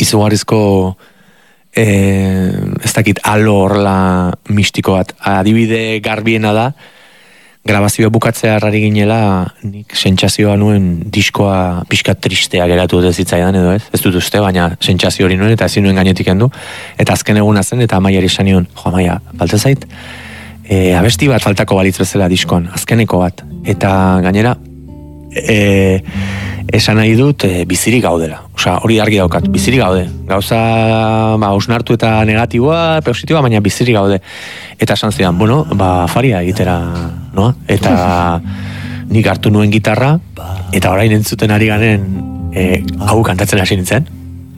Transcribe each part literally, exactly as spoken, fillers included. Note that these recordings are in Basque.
izugarrizko e, ez dakit alo horrela mistiko bat. Adibide garbiena da, grabazioa bukatzea harrari ginela, nik sentsazioa nuen diskoa pixkat tristea geratu dut zitzaidan edo ez, ez dut uste, baina sentsazio hori nuen eta ezin nuen gainetik endu, eta azken eguna zen, eta Amaiari esan nion, jo Amaia, falta zait, e, abesti bat faltako balitz bezala diskoan, azkeneko bat, eta gainera, e, esan nahi dut e, bizirik gaudela, osea, hori argi daukat, bizirik gaude, gauza ba, osnartu eta negatiboa, positiboa, baina bizirik gaude, eta esan zidan, bueno, ba, faria egitera, no? Eta nik hartu nuen gitarra, eta orain entzuten ari ganen e, hau kantatzen hasi nintzen.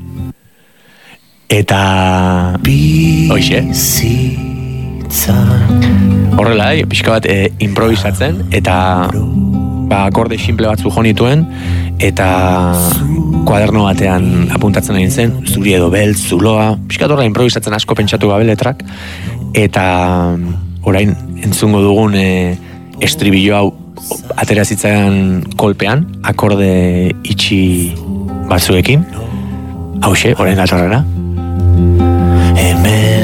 Eta hoixe. Horrela, eh, pixka bat e, improvisatzen, eta ba, akorde simple batzu jo nituen, eta kuaderno batean apuntatzen egin zen, zuri edo beltz, zuloa, pixka horrela improvisatzen asko pentsatu gabe letrak, eta orain entzungo dugun e, estribillo hau atera zitzaidan kolpean, akorde itxi batzuekin, hauxe, orain datorrera. Hemen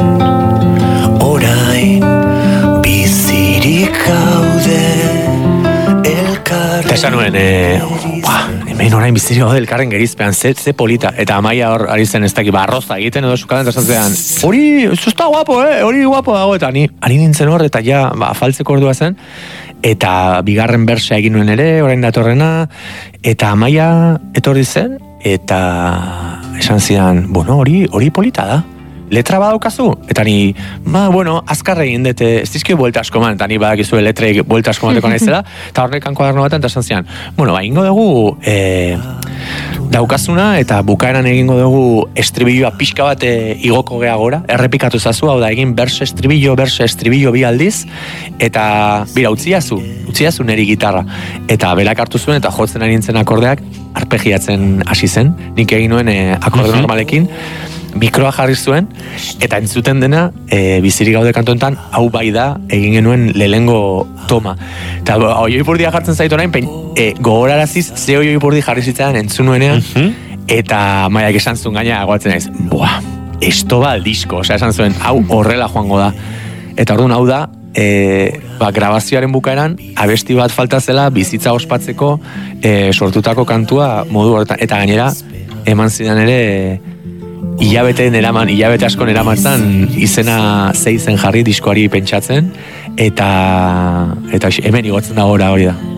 orain bizirik gaude elkarren. Eta esan nuen, e, ba, hemen orain bizirik gaude elkarren gerizpean, ze, ze polita, eta Amaia hor ari zen ez dakit, barroza egiten edo sukadan, eta esan hori, eso está guapo, eh, hori guapo dago, eta ni, ari nintzen hor, eta ja, ba, faltzeko ordua zen, eta bigarren bersea egin nuen ere, orain datorrena, eta Amaia etorri zen, eta esan zidan, bueno, hori, hori polita da. Letra badaukazu? Eta ni, ba, bueno, azkarre egin dute, ez dizkio buelta asko man, eta ni badakizue letrei buelta asko mateko naizela, eta horrekan kuaderno batean, eta esan zidan, bueno, ba, ingo dugu e, daukazuna, eta bukaeran egingo dugu estribilloa pixka bat e, igoko gea gora, errepikatu zazu, hau da, egin berse estribillo, berse estribillo bi aldiz, eta, bira, utziazu, utziazu neri gitarra, eta berak hartu zuen, eta jotzen ari nintzen akordeak, arpegiatzen hasi zen, nik egin nuen e, akorde normalekin, mikroa jarri zuen, eta entzuten dena, e, bizirik gaude kantontan, hau bai da, egin genuen lehengo toma. Eta oioi burdia jartzen zaitu orain, e, gogoraraziz, ze oioi burdi jarri zitzaidan entzun nuenean, eta Maiak esan zuen gaina agoatzen naiz, buah, esto ba disko, osea esan zuen, hau horrela joango da. Eta orduan hau da, e, ba, grabazioaren bukaeran, abesti bat falta zela, bizitza ospatzeko, e, sortutako kantua modu horretan, eta gainera, eman zidan ere, hilabete neraman, hilabete asko neramatzan izena zei zen jarri diskoari pentsatzen, eta eta hemen igotzen da gora hori da.